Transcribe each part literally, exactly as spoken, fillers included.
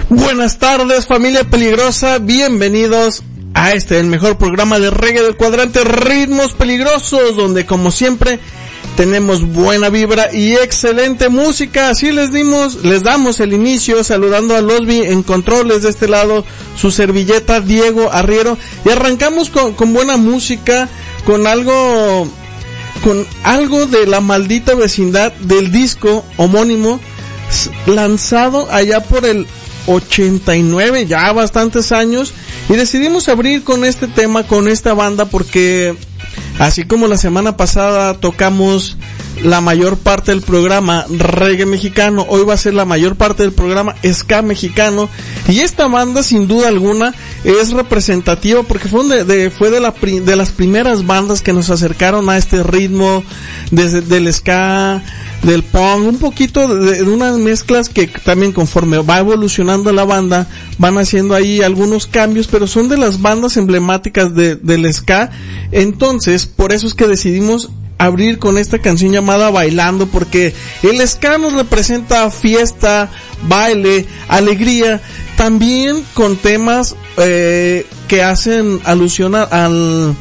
Buenas tardes, familia peligrosa, bienvenidos a este, el mejor programa de reggae del cuadrante, Ritmos Peligrosos, donde como siempre tenemos buena vibra y excelente música. Así les dimos, les damos el inicio saludando a Losby en controles, de este lado su servilleta Diego Arriero, y arrancamos con, con buena música, con algo, con algo de La Maldita Vecindad, del disco homónimo lanzado allá por el ochenta y nueve, ya bastantes años, y decidimos abrir con este tema, con esta banda, porque así como la semana pasada tocamos la mayor parte del programa reggae mexicano, hoy va a ser la mayor parte del programa ska mexicano, y esta banda sin duda alguna es representativa porque fue de, de fue de la de las primeras bandas que nos acercaron a este ritmo desde del ska, del punk, un poquito de, de unas mezclas que también conforme va evolucionando la banda van haciendo ahí algunos cambios, pero son de las bandas emblemáticas de, del ska. Entonces por eso es que decidimos abrir con esta canción llamada Bailando, porque el ska nos representa fiesta, baile, alegría, también con temas eh, que hacen alusión a, al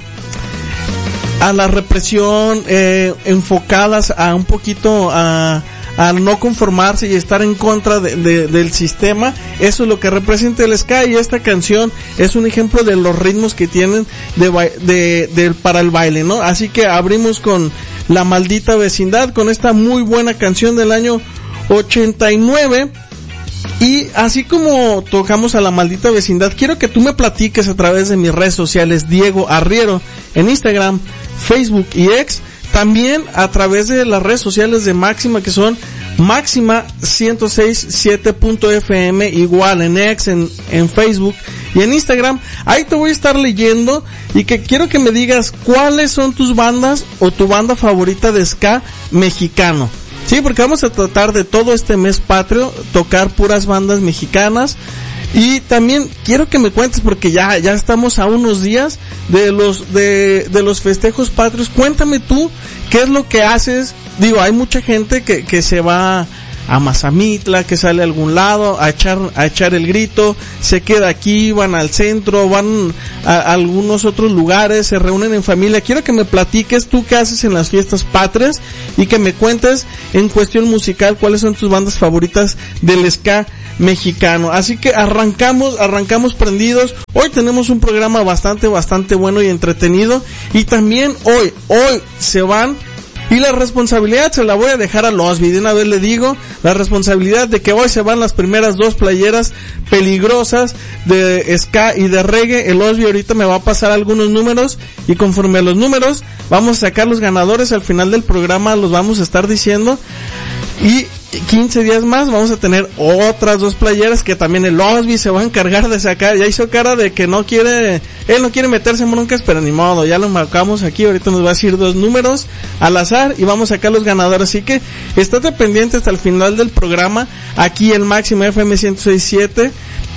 a la represión, eh, enfocadas a un poquito a a no conformarse y estar en contra de, de, del sistema. Eso es lo que representa el ska, y esta canción es un ejemplo de los ritmos que tienen de, de, de para el baile, ¿no? Así que abrimos con La Maldita Vecindad, con esta muy buena canción del año ochenta y nueve. Y así como tocamos a La Maldita Vecindad, quiero que tú me platiques a través de mis redes sociales, Diego Arriero, en Instagram, Facebook y X, también a través de las redes sociales de Máxima, que son Máxima ciento seis punto siete punto efe eme, igual en X, en, en Facebook y en Instagram. Ahí te voy a estar leyendo, y que quiero que me digas cuáles son tus bandas o tu banda favorita de ska mexicano. Sí, porque vamos a tratar de todo este mes patrio tocar puras bandas mexicanas. Y también quiero que me cuentes, porque ya ya estamos a unos días de los de de los festejos patrios. Cuéntame tú qué es lo que haces. Digo, hay mucha gente que que se va a Mazamitla, que sale a algún lado a echar a echar el grito, se queda aquí, van al centro, van a, a algunos otros lugares, se reúnen en familia. Quiero que me platiques tú qué haces en las fiestas patrias, y que me cuentes en cuestión musical cuáles son tus bandas favoritas del ska mexicano. Así que arrancamos, arrancamos prendidos. Hoy tenemos un programa bastante, bastante bueno y entretenido, y también hoy, hoy se van, y la responsabilidad se la voy a dejar a Losby. De una vez le digo, la responsabilidad de que hoy se van las primeras dos playeras peligrosas de ska y de reggae. El Losby ahorita me va a pasar algunos números, y conforme a los números vamos a sacar los ganadores. Al final del programa los vamos a estar diciendo, y quince días más vamos a tener otras dos playeras que también el Losby se va a encargar de sacar. Ya hizo cara de que no quiere, él no quiere meterse en broncas, pero ni modo, ya lo marcamos aquí. Ahorita nos va a decir dos números al azar y vamos a sacar los ganadores. Así que estate pendiente hasta el final del programa aquí en Máxima F M ciento seis punto siete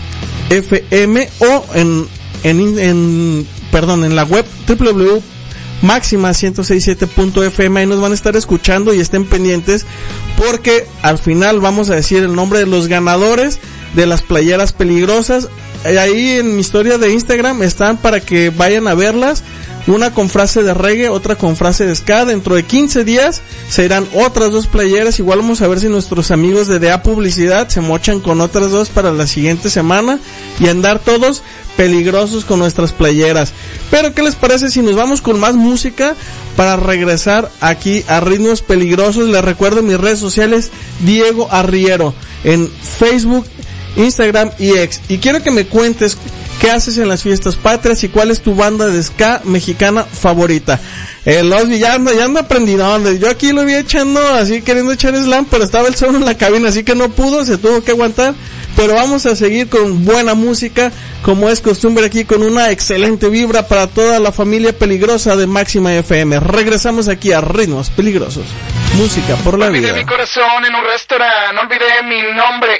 F M, o en, en, en, perdón, en la web doble u doble u doble u punto máxima ciento seis punto siete punto efe eme. Ahí nos van a estar escuchando, y estén pendientes porque al final vamos a decir el nombre de los ganadores de las playeras peligrosas. Ahí en mi historia de Instagram están para que vayan a verlas, una con frase de reggae, otra con frase de ska. Dentro de quince días se irán otras dos playeras. Igual vamos a ver si nuestros amigos de D A Publicidad se mochan con otras dos para la siguiente semana, y andar todos peligrosos con nuestras playeras. Pero ¿qué les parece si nos vamos con más música para regresar aquí a Ritmos Peligrosos? Les recuerdo mis redes sociales, Diego Arriero, en Facebook, Instagram y X. Y quiero que me cuentes qué haces en las fiestas patrias y cuál es tu banda de ska mexicana favorita. El Losby ya anda, ya anda prendido. Yo aquí lo vi echando así, queriendo echar slam, pero estaba el solo en la cabina, así que no pudo, se tuvo que aguantar. Pero vamos a seguir con buena música, como es costumbre aquí, con una excelente vibra para toda la familia peligrosa de Máxima F M. Regresamos aquí a Ritmos Peligrosos. Música por la vida. Olvidé mi corazón en un restaurante, olvidé mi nombre